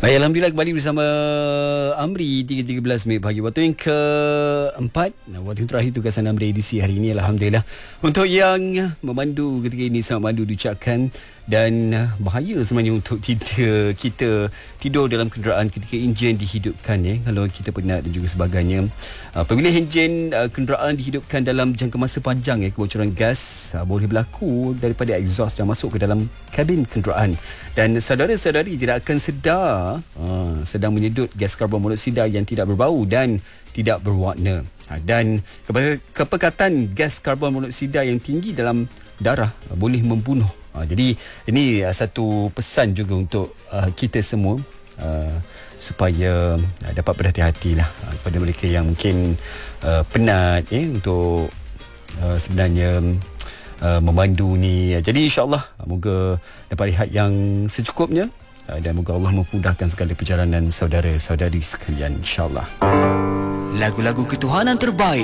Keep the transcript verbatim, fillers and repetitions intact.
Baik, Alhamdulillah kembali bersama Amri tiga tiga belas minit pagi. Waktu yang keempat, waktu yang terakhir tugasan Amri edisi hari ini. Alhamdulillah. Untuk yang memandu ketika ini, selamat mandu diucapkan. Dan bahaya sebenarnya untuk kita, kita tidur dalam kenderaan ketika enjin dihidupkan, ya, kalau kita penat dan juga sebagainya. Apabila enjin uh, kenderaan dihidupkan dalam jangka masa panjang, ya, kebocoran gas uh, boleh berlaku daripada exhaust yang masuk ke dalam kabin kenderaan. Dan saudara-saudari tidak akan sedar uh, sedang menyedut gas karbon monoksida yang tidak berbau dan tidak berwarna. Uh, dan kepe- kepekatan gas karbon monoksida yang tinggi dalam darah uh, boleh membunuh. Uh, jadi ini uh, satu pesan juga untuk uh, kita semua, uh, supaya uh, dapat berhati-hati lah uh, kepada mereka yang mungkin uh, penat, eh, untuk uh, sebenarnya uh, memandu ni. Jadi insyaAllah uh, moga dapat rehat yang secukupnya, uh, dan moga Allah memudahkan segala perjalanan saudara-saudari sekalian, insyaAllah. Lagu-lagu ketuhanan terbaik